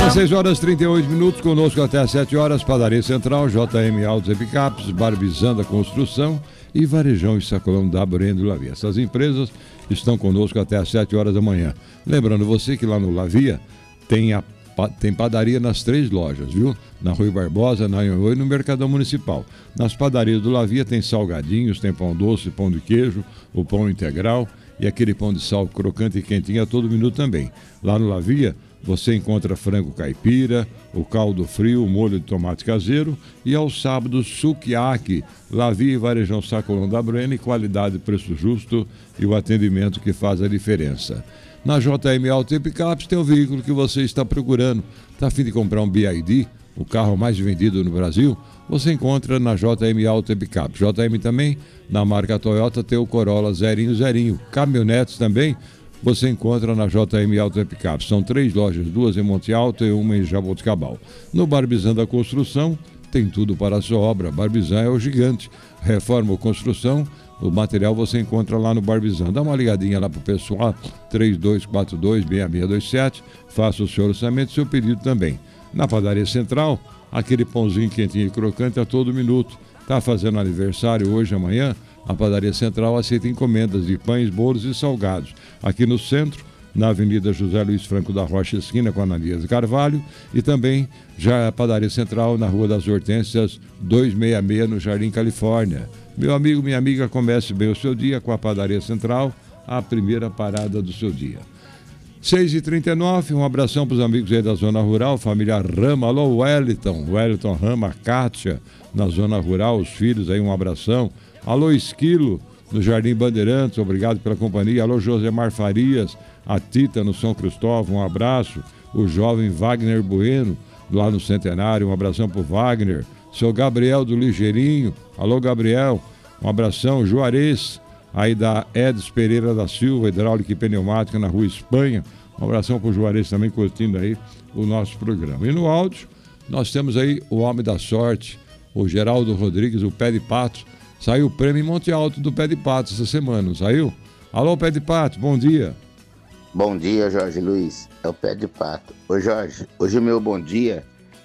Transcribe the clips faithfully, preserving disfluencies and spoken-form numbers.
dezesseis horas e trinta e oito minutos, conosco até às sete horas, Padaria Central, J M Autos e Picapes, Barbizanda Construção e Varejão e Sacolão da Breno Lavia. Essas empresas estão conosco até às sete horas da manhã. Lembrando você que lá no Lavia tem, a, tem padaria nas três lojas, viu? Na Rui Barbosa, na Anhanguera e no Mercadão Municipal. Nas padarias do Lavia tem salgadinhos, tem pão doce, pão de queijo, o pão integral e aquele pão de sal crocante e quentinho a todo minuto também. Lá no Lavia você encontra frango caipira, o caldo frio, o molho de tomate caseiro e aos sábados sukiyaki, Lavia e Varejão Sacolão da Breno, qualidade, preço justo e o atendimento que faz a diferença. Na J M Auto e Picapes tem o veículo que você está procurando. Está a fim de comprar um B I D, o carro mais vendido no Brasil? Você encontra na J M Auto e Picapes. J M também, na marca Toyota, tem o Corolla zerinho, zerinho. Caminhonetes também você encontra na J M Auto e Picapes. São três lojas, duas em Monte Alto e uma em Jaboticabal. No Barbizan da Construção, tem tudo para a sua obra. Barbizan é o gigante. Reforma ou construção, o material você encontra lá no Barbizan. Dá uma ligadinha lá pro pessoal, três dois quatro dois, seis seis dois sete. Faça o seu orçamento e seu pedido também. Na Padaria Central, aquele pãozinho quentinho e crocante a todo minuto. Tá fazendo aniversário hoje, amanhã? A Padaria Central aceita encomendas de pães, bolos e salgados. Aqui no centro, na Avenida José Luiz Franco da Rocha, esquina com Ananias Carvalho, e também já a Padaria Central na Rua das Hortênsias, duzentos e sessenta e seis, no Jardim Califórnia. Meu amigo, minha amiga, comece bem o seu dia com a Padaria Central, a primeira parada do seu dia. seis e trinta e nove, um abração para os amigos aí da Zona Rural, família Rama, alô Wellington, Wellington Rama, Kátia, na Zona Rural, os filhos aí, um abração. Alô Esquilo, no Jardim Bandeirantes, obrigado pela companhia. Alô Josemar Farias, a Tita no São Cristóvão, um abraço. O jovem Wagner Bueno, lá no Centenário, um abração pro Wagner. Seu Gabriel do Ligeirinho, alô Gabriel, um abração. Juarez, aí da Edson Pereira da Silva, hidráulica e pneumática na Rua Espanha, um abração pro Juarez também curtindo aí o nosso programa. E no áudio, nós temos aí o Homem da Sorte, o Geraldo Rodrigues, o Pé de Pato. Saiu o prêmio em Monte Alto do Pé de Pato essa semana, não saiu? Alô, Pé de Pato, bom dia. Bom dia, Jorge Luiz, é o Pé de Pato. Ô Jorge, hoje o meu bom dia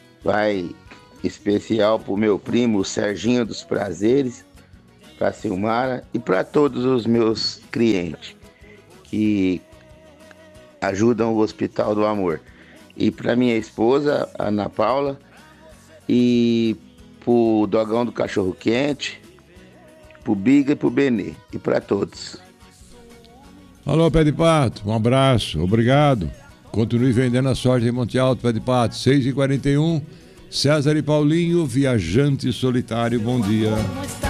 vai especial pro meu primo, o Serginho dos Prazeres, pra Silmara e para todos os meus clientes que ajudam o Hospital do Amor. E para minha esposa, Ana Paula, e pro Dogão do Cachorro Quente, pro Biga e pro Benê, e para todos. Alô, Pé de Pato, um abraço, obrigado. Continue vendendo a sorte em Monte Alto, Pé de Pato, seis e quarenta e um. César e Paulinho, viajante solitário, bom dia.